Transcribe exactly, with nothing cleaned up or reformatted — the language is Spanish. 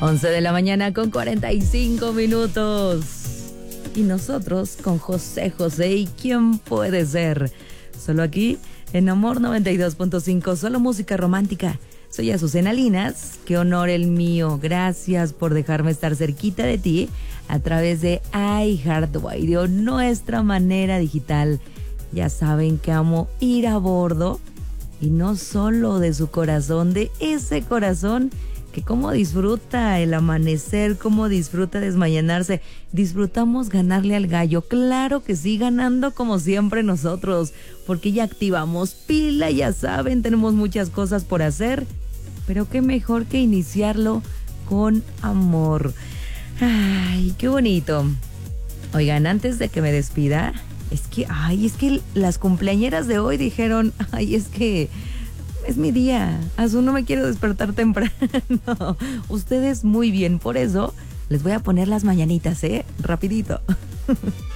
once de la mañana con cuarenta y cinco minutos. Y nosotros con José José y ¿quién puede ser? Solo aquí en Amor noventa y dos punto cinco, solo música romántica. Soy Azucena Linas, qué honor el mío. Gracias por dejarme estar cerquita de ti a través de iHeartRadio, nuestra manera digital. Ya saben que amo ir a bordo y no solo de su corazón, de ese corazón que cómo disfruta el amanecer, cómo disfruta desmañanarse. Disfrutamos ganarle al gallo, claro que sí, ganando como siempre nosotros, porque ya activamos pila, ya saben, tenemos muchas cosas por hacer, pero qué mejor que iniciarlo con amor. Ay, qué bonito. Oigan, antes de que me despida, es que, ay, es que las cumpleañeras de hoy dijeron, ay, es que es mi día, Azul, no me quiero despertar temprano. Ustedes muy bien, por eso les voy a poner las mañanitas, ¿eh? Rapidito.